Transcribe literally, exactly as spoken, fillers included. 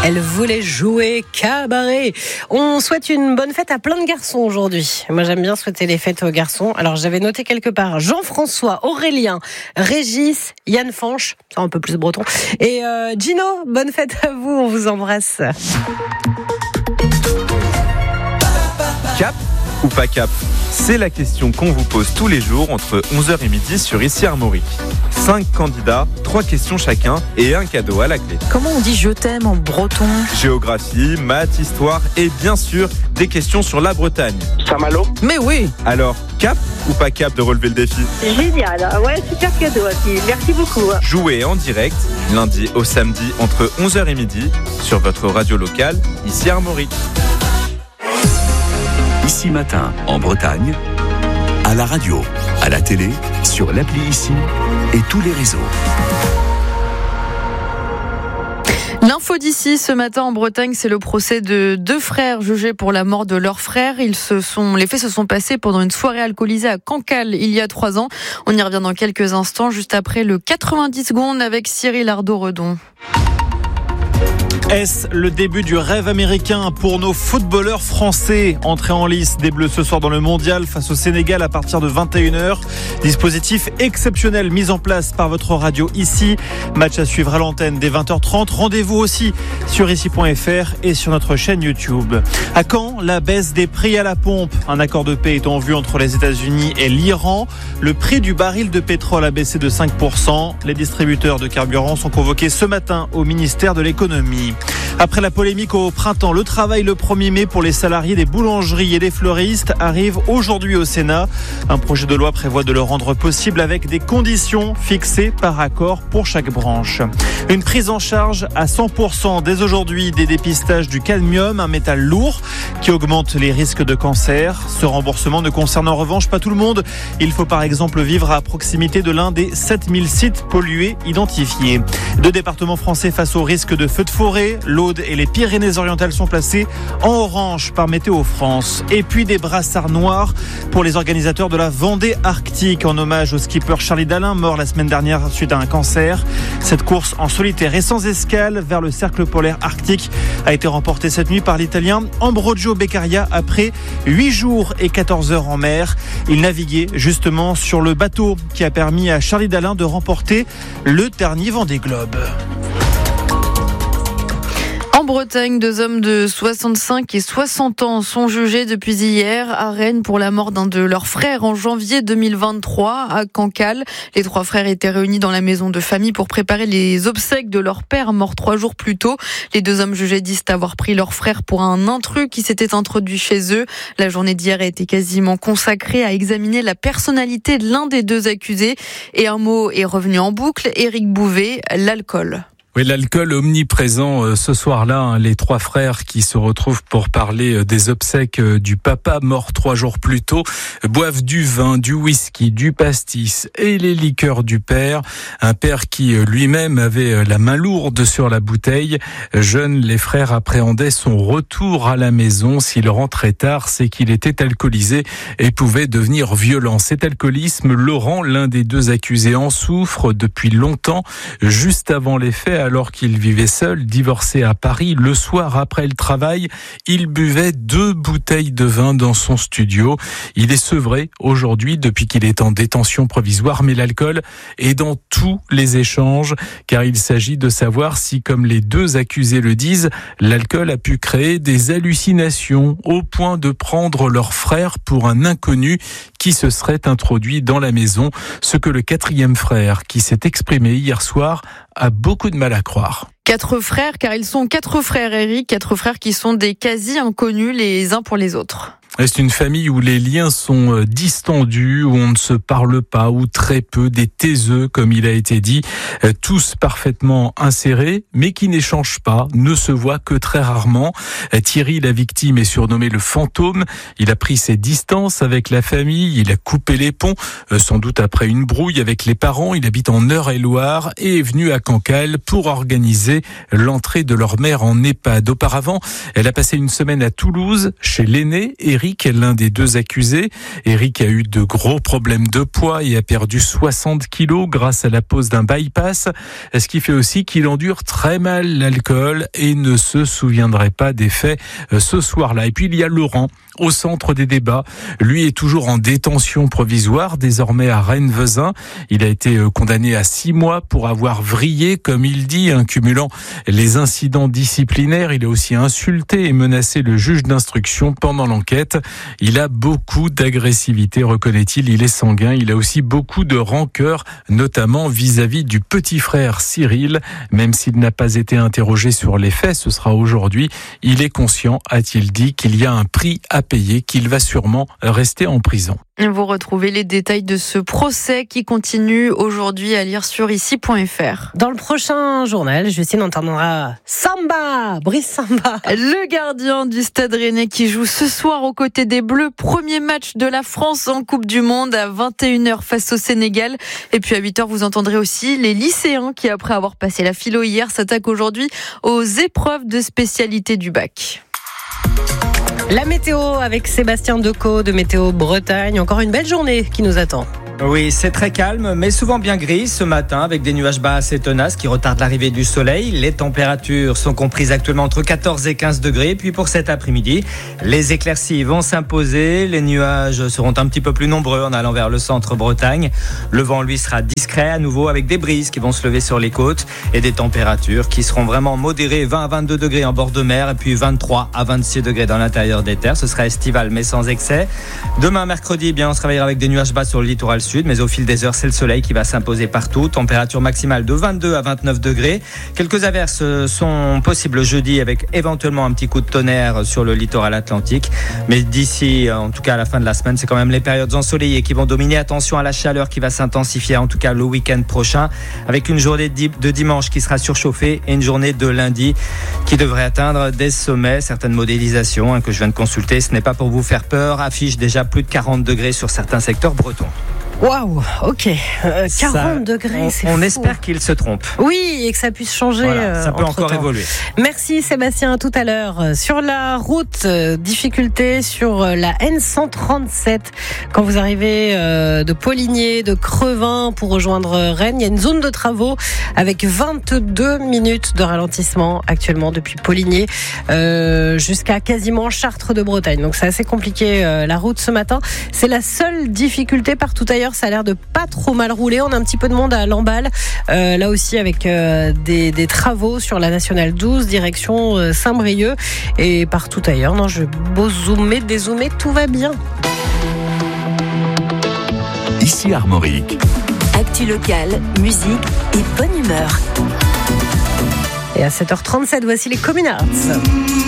Elle voulait jouer cabaret. On souhaite une bonne fête à plein de garçons aujourd'hui. Moi, j'aime bien souhaiter les fêtes aux garçons. Alors, j'avais noté quelque part Jean-François, Aurélien, Régis, Yann Fanche, c'est un peu plus breton, et euh, Gino. Bonne fête à vous, on vous embrasse. Cap ou pas cap ? C'est la question qu'on vous pose tous les jours entre onze heures et midi sur Ici Armorique. Cinq candidats, trois questions chacun et un cadeau à la clé. Comment on dit je t'aime en breton ? Géographie, maths, histoire et bien sûr des questions sur la Bretagne. Saint-Malo. Mais oui. Alors, cap ou pas cap de relever le défi ? Génial, ouais, super cadeau aussi, merci beaucoup. Jouez en direct, lundi au samedi entre onze heures et midi sur votre radio locale, Ici Armorique. Ici Matin, en Bretagne, à la radio, à la télé, sur l'appli Ici et tous les réseaux. L'info d'ici ce matin en Bretagne, c'est le procès de deux frères jugés pour la mort de leur frère. Ils se sont, les faits se sont passés pendant une soirée alcoolisée à Cancale il y a trois ans. On y revient dans quelques instants, juste après le quatre-vingt-dix secondes avec Cyril Ardo-Redon. Est-ce le début du rêve américain pour nos footballeurs français ? Entrée en lice des Bleus ce soir dans le Mondial face au Sénégal à partir de vingt et une heures. Dispositif exceptionnel mis en place par votre radio Ici. Match à suivre à l'antenne dès vingt heures trente. Rendez-vous aussi sur ici point f r et sur notre chaîne YouTube. À quand la baisse des prix à la pompe ? Un accord de paix est en vue entre les États-Unis et l'Iran. Le prix du baril de pétrole a baissé de cinq pour cent. Les distributeurs de carburant sont convoqués ce matin au ministère de l'économie. Après la polémique au printemps, le travail le premier mai pour les salariés des boulangeries et des fleuristes arrive aujourd'hui au Sénat. Un projet de loi prévoit de le rendre possible avec des conditions fixées par accord pour chaque branche. Une prise en charge à cent pour cent dès aujourd'hui des dépistages du cadmium, un métal lourd qui augmente les risques de cancer. Ce remboursement ne concerne en revanche pas tout le monde. Il faut par exemple vivre à proximité de l'un des sept mille sites pollués identifiés. Deux départements français face au risque de feux de forêt. L'Aude et les Pyrénées-Orientales sont placés en orange par Météo France. Et puis des brassards noirs pour les organisateurs de la Vendée Arctique en hommage au skipper Charlie Dalin, mort la semaine dernière suite à un cancer. Cette course en solitaire et sans escale vers le cercle polaire arctique a été remportée cette nuit par l'Italien Ambrogio Beccaria après huit jours et quatorze heures en mer. Il naviguait justement sur le bateau qui a permis à Charlie Dalin de remporter le dernier Vendée Globe. En Bretagne, deux hommes de soixante-cinq et soixante ans sont jugés depuis hier à Rennes pour la mort d'un de leurs frères en janvier deux mille vingt-trois à Cancale. Les trois frères étaient réunis dans la maison de famille pour préparer les obsèques de leur père mort trois jours plus tôt. Les deux hommes jugés disent avoir pris leur frère pour un intrus qui s'était introduit chez eux. La journée d'hier a été quasiment consacrée à examiner la personnalité de l'un des deux accusés. Et un mot est revenu en boucle, Éric Bouvet, l'alcool. Oui, l'alcool omniprésent ce soir-là, hein, les trois frères qui se retrouvent pour parler des obsèques du papa mort trois jours plus tôt boivent du vin, du whisky, du pastis et les liqueurs du père. Un père qui lui-même avait la main lourde sur la bouteille. Jeunes, les frères appréhendaient son retour à la maison. S'il rentrait tard, c'est qu'il était alcoolisé et pouvait devenir violent. Cet alcoolisme, Laurent, l'un des deux accusés, en souffre depuis longtemps. Juste avant les faits, alors qu'il vivait seul, divorcé à Paris, le soir après le travail, il buvait deux bouteilles de vin dans son studio. Il est sevré aujourd'hui depuis qu'il est en détention provisoire, mais l'alcool est dans tous les échanges, car il s'agit de savoir si, comme les deux accusés le disent, l'alcool a pu créer des hallucinations au point de prendre leur frère pour un inconnu qui se serait introduit dans la maison, ce que le quatrième frère, qui s'est exprimé hier soir, a beaucoup de mal à croire. Quatre frères, car ils sont quatre frères, Eric, quatre frères qui sont des quasi-inconnus les uns pour les autres. C'est une famille où les liens sont distendus, où on ne se parle pas, ou très peu, des taiseux, comme il a été dit, tous parfaitement insérés, mais qui n'échangent pas, ne se voient que très rarement. Thierry, la victime, est surnommé le fantôme. Il a pris ses distances avec la famille, il a coupé les ponts, sans doute après une brouille avec les parents. Il habite en Eure-et-Loire et est venu à Cancale pour organiser l'entrée de leur mère en EHPAD. Auparavant, elle a passé une semaine à Toulouse, chez l'aîné, Eric Eric, l'un des deux accusés. Eric a eu de gros problèmes de poids et a perdu soixante kilos grâce à la pose d'un bypass, ce qui fait aussi qu'il endure très mal l'alcool et ne se souviendrait pas des faits ce soir-là. Et puis il y a Laurent, au centre des débats. Lui est toujours en détention provisoire, désormais à Rennes-Vezin. Il a été condamné à six mois pour avoir vrillé, comme il dit, en cumulant les incidents disciplinaires. Il a aussi insulté et menacé le juge d'instruction pendant l'enquête. Il a beaucoup d'agressivité, reconnaît-il. Il est sanguin. Il a aussi beaucoup de rancœur, notamment vis-à-vis du petit frère Cyril. Même s'il n'a pas été interrogé sur les faits, ce sera aujourd'hui. Il est conscient, a-t-il dit, qu'il y a un prix à payer, qu'il va sûrement rester en prison. Vous retrouvez les détails de ce procès qui continue aujourd'hui à lire sur ici point f r. Dans le prochain journal, Justine entendra Samba, Brice Samba. Le gardien du Stade Rennais qui joue ce soir aux côtés des Bleus. Premier match de la France en Coupe du Monde à vingt et une heures face au Sénégal. Et puis à huit heures, vous entendrez aussi les lycéens qui, après avoir passé la philo hier, s'attaquent aujourd'hui aux épreuves de spécialité du bac. La météo avec Sébastien Decaux de Météo Bretagne. Encore une belle journée qui nous attend. Oui, c'est très calme, mais souvent bien gris ce matin, avec des nuages bas assez tenaces qui retardent l'arrivée du soleil. Les températures sont comprises actuellement entre quatorze et quinze degrés. Puis pour cet après-midi, les éclaircies vont s'imposer. Les nuages seront un petit peu plus nombreux en allant vers le centre Bretagne. Le vent, lui, sera discret à nouveau, avec des brises qui vont se lever sur les côtes et des températures qui seront vraiment modérées, vingt à vingt-deux degrés en bord de mer et puis vingt-trois à vingt-six degrés dans l'intérieur des terres. Ce sera estival mais sans excès. Demain, mercredi, eh bien, on se réveillera avec des nuages bas sur le littoral sud, mais au fil des heures, c'est le soleil qui va s'imposer partout. Température maximale de vingt-deux à vingt-neuf degrés. Quelques averses sont possibles jeudi, avec éventuellement un petit coup de tonnerre sur le littoral atlantique. Mais d'ici, en tout cas à la fin de la semaine, c'est quand même les périodes ensoleillées qui vont dominer. Attention à la chaleur qui va s'intensifier, en tout cas le week-end prochain, avec une journée de dimanche qui sera surchauffée et une journée de lundi qui devrait atteindre des sommets. Certaines modélisations hein, que je viens de consulter, ce n'est pas pour vous faire peur, affichent déjà plus de quarante degrés sur certains secteurs bretons. Waouh, ok. Euh, quarante ça, degrés, on, c'est On fou. espère qu'il se trompe. Oui, et que ça puisse changer. Voilà, ça euh, peut encore entre-temps. évoluer. Merci Sébastien, à tout à l'heure. Sur la route, euh, difficulté sur euh, la N cent trente-sept. Quand vous arrivez euh, de Poligné, de Crevin pour rejoindre Rennes, il y a une zone de travaux avec vingt-deux minutes de ralentissement actuellement depuis Poligné euh, jusqu'à quasiment Chartres de Bretagne. Donc c'est assez compliqué euh, la route ce matin. C'est la seule difficulté partout ailleurs. Ça a l'air de pas trop mal rouler. On a un petit peu de monde à Lamballe, euh, là aussi avec euh, des, des travaux sur la nationale douze, direction euh, Saint-Brieuc, et partout ailleurs. Non, je beau zoomer, dézoomer, tout va bien. Ici Armorique. Actu locale, musique et bonne humeur. Et à sept heures trente-sept, voici les Communards.